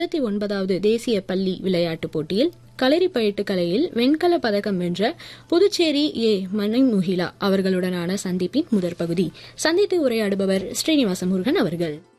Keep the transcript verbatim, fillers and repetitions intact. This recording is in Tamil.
இருபத்தி ஒன்பதாவது தேசிய பள்ளி விளையாட்டுப் போட்டியில் களரிப்பயட்டு கலையில் வெண்கல பதக்கம் வென்ற புதுச்சேரி ஏ மணிமுகிலா அவர்களுடனான சந்திப்பின் முதற் பகுதி. சந்தித்து உரையாடுபவர் ஸ்ரீனிவாச முருகன் அவர்கள்.